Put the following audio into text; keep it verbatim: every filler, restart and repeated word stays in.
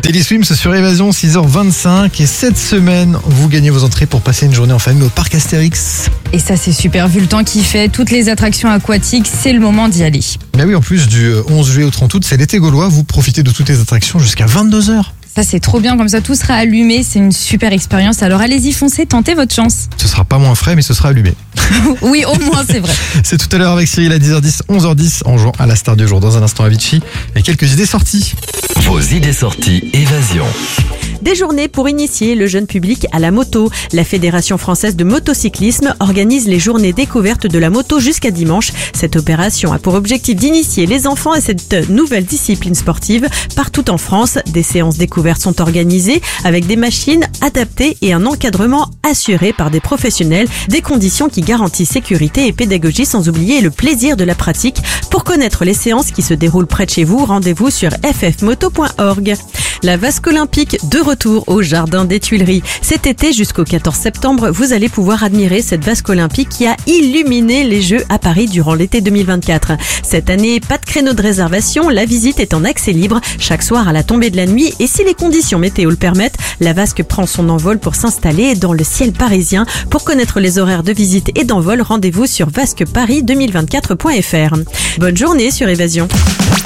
Teddy Swims sur Évasion, six heures vingt-cinq. Et cette semaine, vous gagnez vos entrées pour passer une journée en famille au parc Astérix. Et ça, c'est super. Vu le temps qu'il fait, toutes les attractions aquatiques, c'est le moment d'y aller. Mais oui, en plus du onze juillet au trente août, c'est l'été gaulois. Vous profitez de toutes les attractions jusqu'à vingt-deux heures. Ça, c'est trop bien. Comme ça, tout sera allumé. C'est une super expérience. Alors, allez-y, foncez, tentez votre chance. Ce sera pas moins frais, mais ce sera allumé. Oui, au moins, c'est vrai. C'est tout à l'heure avec Cyril à dix heures dix, onze heures dix, en jouant à la star du jour. Dans un instant, Avicii et quelques idées sorties. Vos idées sorties Évasion. Des journées pour initier le jeune public à la moto. La Fédération française de motocyclisme organise les journées découvertes de la moto jusqu'à dimanche. Cette opération a pour objectif d'initier les enfants à cette nouvelle discipline sportive. Partout en France, des séances découvertes sont organisées avec des machines adaptées et un encadrement assuré par des professionnels. Des conditions qui garantissent sécurité et pédagogie sans oublier le plaisir de la pratique. Pour connaître les séances qui se déroulent près de chez vous, rendez-vous sur f f moto point org. La vasque olympique de retour au Jardin des Tuileries. Cet été jusqu'au quatorze septembre, vous allez pouvoir admirer cette vasque olympique qui a illuminé les Jeux à Paris durant l'été deux mille vingt-quatre. Cette année, pas de créneau de réservation, la visite est en accès libre chaque soir à la tombée de la nuit et si les conditions météo le permettent, la vasque prend son envol pour s'installer dans le ciel parisien. Pour connaître les horaires de visite et d'envol, rendez-vous sur vasque paris deux mille vingt-quatre point f r. Bonne journée sur Évasion.